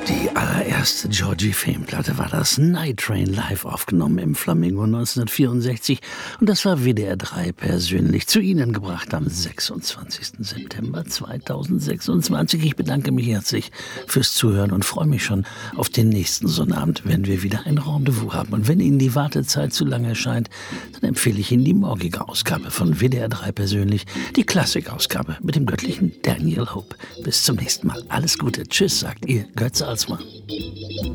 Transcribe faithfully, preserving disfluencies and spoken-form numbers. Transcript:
Die allererste Georgie Fame-Platte war das Night Train live aufgenommen im Flamingo neunzehnhundertvierundsechzig und das war W D R drei persönlich zu Ihnen gebracht am sechsundzwanzigsten September zweitausendsechsundzwanzig. Ich bedanke mich herzlich fürs Zuhören und freue mich schon auf den nächsten Sonnabend, wenn wir wieder ein Rendezvous haben. Und wenn Ihnen die Wartezeit zu lange erscheint, dann empfehle ich Ihnen die morgige Ausgabe von W D R drei persönlich, die Klassikausgabe mit dem göttlichen Daniel Hope. Bis zum nächsten Mal. Alles Gute. Tschüss, sagt Ihr Götz Alsmann.